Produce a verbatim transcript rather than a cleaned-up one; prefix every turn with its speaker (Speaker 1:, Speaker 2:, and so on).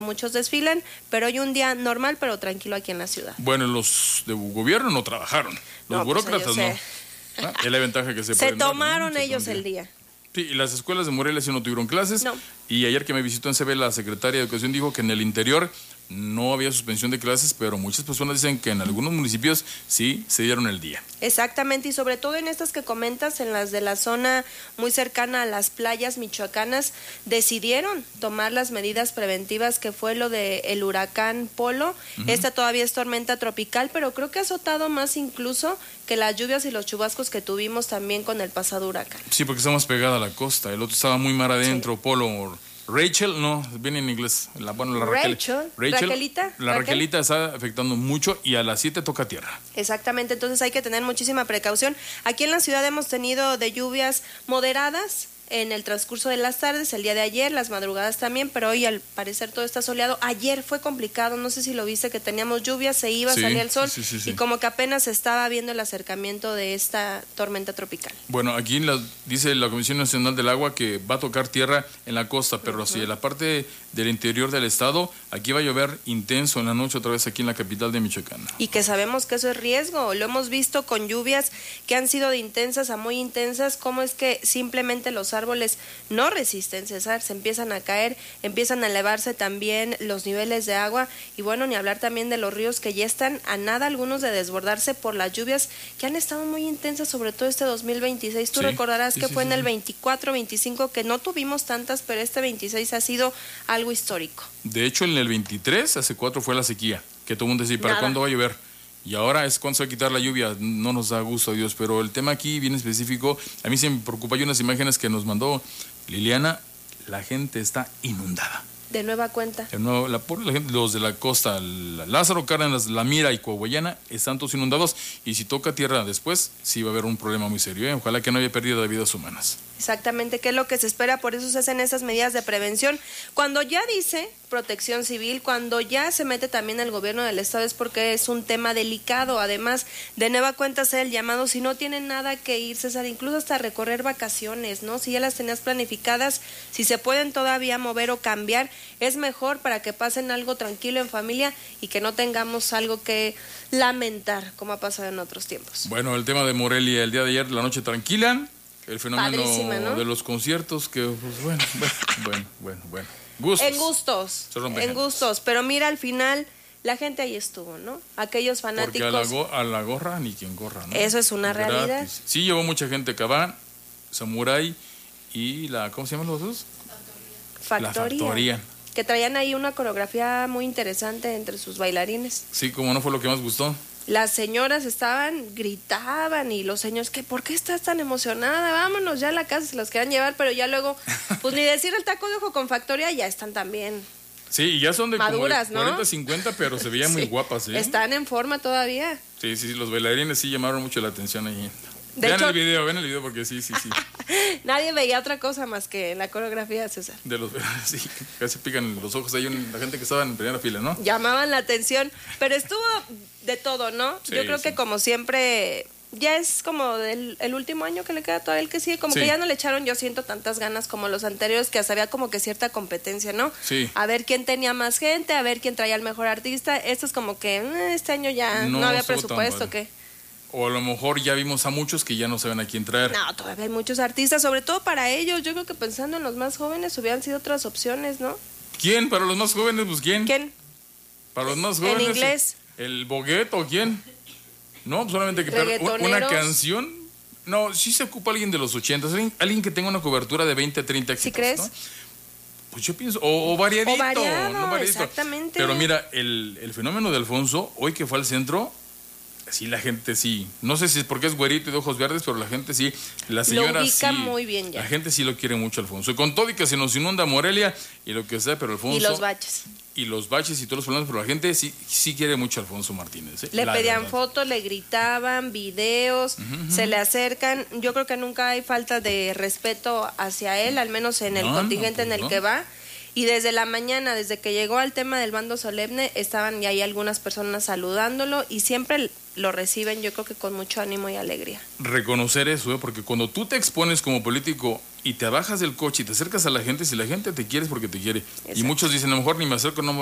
Speaker 1: muchos desfilan, pero hoy un día normal pero tranquilo aquí en la ciudad.
Speaker 2: Bueno, los de gobierno no trabajaron, los
Speaker 1: no,
Speaker 2: burócratas
Speaker 1: pues
Speaker 2: no. ¿Ah? Es la ventaja que se
Speaker 1: Se tomaron
Speaker 2: ¿no?
Speaker 1: ellos
Speaker 2: se
Speaker 1: el día.
Speaker 2: Sí, y las escuelas de Morelia sí no tuvieron clases.
Speaker 1: No.
Speaker 2: Y ayer que me visitó en C B la secretaria de Educación dijo que en el interior no había suspensión de clases, pero muchas personas dicen que en algunos municipios sí se dieron el día.
Speaker 1: Exactamente, y sobre todo en estas que comentas, en las de la zona muy cercana a las playas michoacanas, decidieron tomar las medidas preventivas, que fue lo del huracán Polo. Uh-huh. Esta todavía es tormenta tropical, pero creo que ha azotado más incluso que las lluvias y los chubascos que tuvimos también con el pasado huracán.
Speaker 2: Sí, porque estamos pegada a la costa, el otro estaba muy mar adentro, sí. Polo... Rachel, no, viene en inglés. La, bueno, la Raquel,
Speaker 1: Rachel,
Speaker 2: Rachel,
Speaker 1: Raquelita.
Speaker 2: La
Speaker 1: Raquel.
Speaker 2: Raquelita está afectando mucho y a las siete toca tierra.
Speaker 1: Exactamente, entonces hay que tener muchísima precaución. Aquí en la ciudad hemos tenido de lluvias moderadas en el transcurso de las tardes, el día de ayer, las madrugadas también, pero hoy al parecer todo está soleado. Ayer fue complicado, no sé si lo viste, que teníamos lluvias, se iba,
Speaker 2: sí,
Speaker 1: salía el sol,
Speaker 2: sí, sí, sí,
Speaker 1: y como que apenas se estaba viendo el acercamiento de esta tormenta tropical.
Speaker 2: Bueno, aquí la, dice la Comisión Nacional del Agua que va a tocar tierra en la costa, pero uh-huh. hacia la parte del interior del estado, aquí va a llover intenso en la noche otra vez aquí en la capital de Michoacán.
Speaker 1: Y que sabemos que eso es riesgo, lo hemos visto con lluvias que han sido de intensas a muy intensas, cómo es que simplemente los árboles no resisten, César, se empiezan a caer, empiezan a elevarse también los niveles de agua, y bueno, ni hablar también de los ríos que ya están a nada algunos de desbordarse por las lluvias que han estado muy intensas, sobre todo este dos mil veintiséis. Tú sí, recordarás sí, que sí, fue sí, en el veinticuatro, veinticinco que no tuvimos tantas, pero este veintiséis ha sido algo histórico.
Speaker 2: De hecho, en el veintitrés, hace cuatro, fue la sequía, que todo el mundo decía, ¿para
Speaker 1: Nada.
Speaker 2: cuándo va a llover? Y ahora es cuando se va a quitar la lluvia, no nos da gusto a Dios, pero el tema aquí bien específico, a mí se me preocupa, hay unas imágenes que nos mandó Liliana, la gente está inundada.
Speaker 1: De nueva cuenta.
Speaker 2: De nuevo, la, la gente, los de la costa, la, Lázaro Cárdenas, La Mira y Coahuayana están todos inundados, y si toca tierra después, sí va a haber un problema muy serio, ¿eh? Ojalá que no haya pérdida de vidas humanas.
Speaker 1: Exactamente, ¿qué es lo que se espera? Por eso se hacen esas medidas de prevención. Cuando ya dice Protección Civil, cuando ya se mete también el gobierno del estado, es porque es un tema delicado. Además, de nueva cuenta hacer el llamado, si no tienen nada que ir, César, incluso hasta recorrer vacaciones, ¿no? Si ya las tenías planificadas, si se pueden todavía mover o cambiar, es mejor para que pasen algo tranquilo en familia y que no tengamos algo que lamentar, como ha pasado en otros tiempos.
Speaker 2: Bueno, el tema de Morelia, el día de ayer, la noche tranquila. El fenómeno ¿no? de los conciertos, que pues bueno, bueno, bueno, bueno, bueno. Gustos.
Speaker 1: En gustos, en gustos, pero mira, al final la gente ahí estuvo, ¿no? Aquellos fanáticos.
Speaker 2: Porque a la, go a la gorra ni quien gorra, ¿no?
Speaker 1: Eso es una
Speaker 2: Gratis.
Speaker 1: realidad.
Speaker 2: Sí, llevó mucha gente, Cabán, Samurai y la, ¿cómo se llaman los dos?
Speaker 1: Factoría.
Speaker 2: La Factoría.
Speaker 1: Que traían ahí una coreografía muy interesante entre sus bailarines.
Speaker 2: Sí, como no fue lo que más gustó.
Speaker 1: Las señoras estaban, gritaban, y los señores, ¿qué? ¿Por qué estás tan emocionada? Vámonos ya a la casa, se los querían llevar, pero ya luego, pues ni decir el taco de ojo con Factoría, ya están también.
Speaker 2: Sí, y ya son de
Speaker 1: maduras,
Speaker 2: como de cuarenta,
Speaker 1: ¿no?
Speaker 2: cincuenta, pero se veían sí. muy guapas, ¿sí?
Speaker 1: Están en forma todavía.
Speaker 2: Sí, sí, los bailarines sí llamaron mucho la atención ahí.
Speaker 1: De
Speaker 2: vean
Speaker 1: hecho,
Speaker 2: el video, vean el video porque sí, sí, sí.
Speaker 1: Nadie veía otra cosa más que la coreografía de César.
Speaker 2: De los, sí, casi pican los ojos ahí la gente que estaba en primera fila, ¿no?
Speaker 1: Llamaban la atención, pero estuvo de todo, ¿no? Sí, Yo creo sí. que como siempre, ya es como del, el último año que le queda todavía el que sigue, como sí. que ya no le echaron, yo siento, tantas ganas como los anteriores, que hasta había como que cierta competencia, ¿no?
Speaker 2: Sí.
Speaker 1: A ver quién tenía más gente, a ver quién traía el mejor artista. Esto es como que eh, este año ya no, no había presupuesto, ¿qué?
Speaker 2: O a lo mejor ya vimos a muchos que ya no saben a quién traer.
Speaker 1: No, todavía hay muchos artistas, sobre todo para ellos. Yo creo que pensando en los más jóvenes hubieran sido otras opciones, ¿no?
Speaker 2: ¿Quién? ¿Para los más jóvenes? Pues ¿quién?
Speaker 1: ¿Quién?
Speaker 2: ¿Para los más jóvenes?
Speaker 1: ¿En inglés?
Speaker 2: ¿El Boguet o quién? No, solamente que una canción. No, sí se ocupa alguien de los ochentas, alguien, alguien que tenga una cobertura de veinte, treinta éxitos,
Speaker 1: ¿sí crees?
Speaker 2: ¿no? Pues yo pienso, o, o variadito.
Speaker 1: O variado,
Speaker 2: no variadito.
Speaker 1: Exactamente.
Speaker 2: Pero mira, el, el fenómeno de Alfonso, hoy que fue al centro, sí, la gente sí, no sé si es porque es güerito y de ojos verdes, pero la gente sí, la señora
Speaker 1: lo ubica
Speaker 2: sí,
Speaker 1: muy bien ya.
Speaker 2: La gente sí lo quiere mucho, Alfonso. Y con todo y que se nos inunda Morelia y lo que sea, pero Alfonso.
Speaker 1: Y los baches.
Speaker 2: Y los baches y todos los problemas, pero la gente sí, sí quiere mucho a Alfonso Martínez. ¿eh?
Speaker 1: Le
Speaker 2: la
Speaker 1: pedían
Speaker 2: verdad. fotos,
Speaker 1: le gritaban, videos, uh-huh, uh-huh. se le acercan. Yo creo que nunca hay falta de respeto hacia él, al menos en el no, contingente no, pues en el no. que va. Y desde la mañana, desde que llegó al tema del bando solemne, estaban ahí algunas personas saludándolo y siempre lo reciben, yo creo que con mucho ánimo y alegría.
Speaker 2: Reconocer eso, ¿eh? Porque cuando tú te expones como político y te bajas del coche y te acercas a la gente, si la gente te quiere es porque te quiere.
Speaker 1: Exacto.
Speaker 2: Y muchos dicen, a lo mejor ni me acerco, no